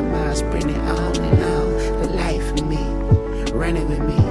miles, sprint it on and on. The life of me, run it with me.